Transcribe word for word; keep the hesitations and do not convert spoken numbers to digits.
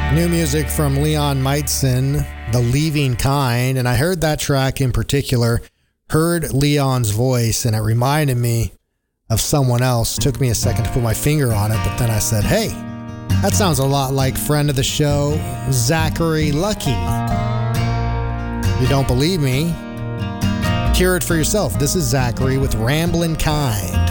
New music from Leon Meitzen, The Leaving Kind, and I heard that track in particular, heard Leon's voice, and it reminded me of someone else. Took me a second to put my finger on it, but then I said, hey, that sounds a lot like friend of the show, Zachary Lucky. You don't believe me? Hear it for yourself. This is Zachary with Ramblin' Kind.